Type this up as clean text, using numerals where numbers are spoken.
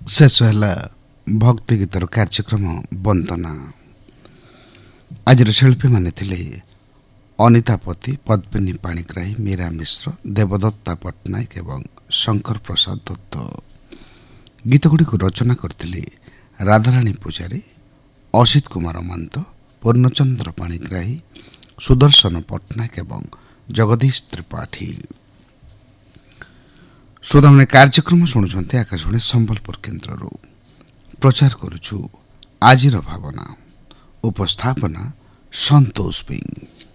शेष है भक्ति गीतर कार्यक्रम वंदना। आज शिल्पी माने थिले अनिता पति, पद्मिनी पाणिग्राही, मीरा मिश्र, देवदत्ता पट्टनायक एवं शंकर प्रसाद दत्त। गीतगुड़ी को रचना करथिले राधाराणी पूजारी, असित कुमार मंत, पूर्णचंद्र पाणिग्राही, सुदर्शन पट्टनायक एवं जगदीश त्रिपाठी। श्रोताମାନେ କାର୍ଯ୍ୟକ୍ରମ ଶୁଣୁଛନ୍ତି ଆକାଶବାଣୀ ସମ୍ବଲପୁର କେନ୍ଦ୍ରରୁ। ପ୍ରଚାର କରୁଛୁ ଆଜିର ଭାବନା। ଉପସ୍ଥାପନା ସନ୍ତୋଷ ସିଂ।